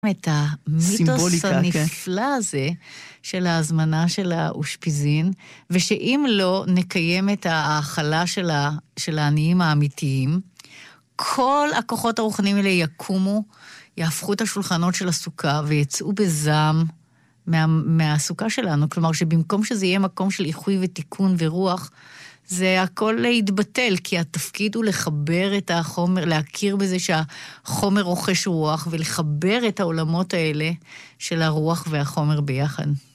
את המיתוס הנפלא הזה של ההזמנה של האושפיזין, ושאם לא נקיים את ההאכלה של העניים האמיתיים, כל הכוחות הרוחניים האלה יקומו, יהפכו את השולחנות של הסוכה, ויצאו בזעם מהסוכה שלנו. כלומר שבמקום שזה יהיה מקום של איחוי ותיקון ורוח, זה הכל להתבטל, כי התפקיד הוא לחבר את החומר, להכיר בזה שהחומר רוכש רוח, ולחבר את העולמות האלה של הרוח והחומר ביחד.